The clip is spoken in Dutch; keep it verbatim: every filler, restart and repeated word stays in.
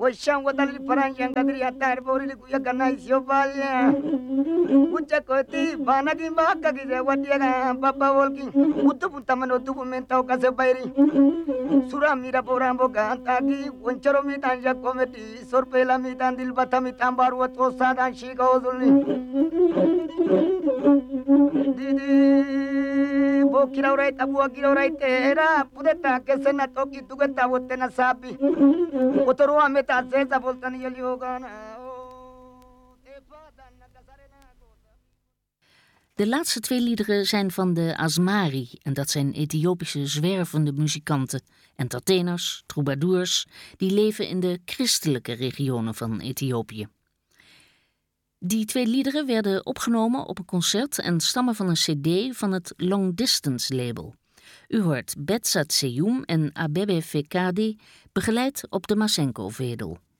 Oshan wadali paranjang kadri atar bori kuya ganai siobalya. Ucha koti banagi baka gize wadiaga baba volki. Utu puntaman utu pumentau kase bairi. Sura mira porambo gantagi oncharo mitanja kometi sorpela mitandil batami tambar wato sadan shiga ozulni. Didi bokira urai tabu akira urai tera pudeta kesena toki tugeta wotena sapi. Otoro ameta zeza voltani yoli ogana. De laatste twee liederen zijn van de Asmari en dat zijn Ethiopische zwervende muzikanten, entertainers, troubadours, die leven in de christelijke regionen van Ethiopië. Die twee liederen werden opgenomen op een concert en stammen van een cd van het Long Distance label. U hoort Betsat Seyum en Abebe Fekadi, begeleid op de Masenko-vedel.